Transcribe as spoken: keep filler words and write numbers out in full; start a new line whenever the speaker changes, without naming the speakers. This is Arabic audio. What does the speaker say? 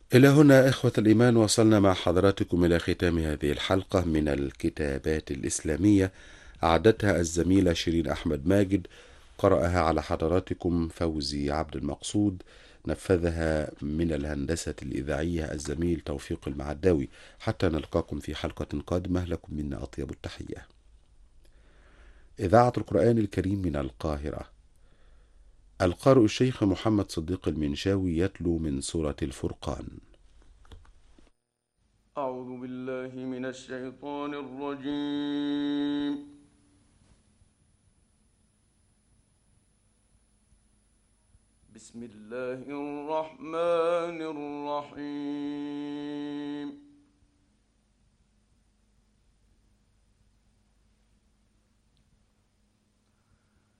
إلى هنا إخوة الإيمان وصلنا مع حضراتكم إلى ختام هذه الحلقة من الكتابات الإسلامية، أعدتها الزميلة شيرين أحمد ماجد، قرأها على حضراتكم فوزي عبد المقصود، نفذها من الهندسة الإذاعية الزميل توفيق المعداوي. حتى نلقاكم في حلقة قادمة، لكم منا أطيب التحية. إذاعة القرآن الكريم من القاهرة. القارئ الشيخ محمد صديق المنشاوي يتلو من سورة الفرقان.
أعوذ بالله من الشيطان الرجيم. بسم الله الرحمن الرحيم.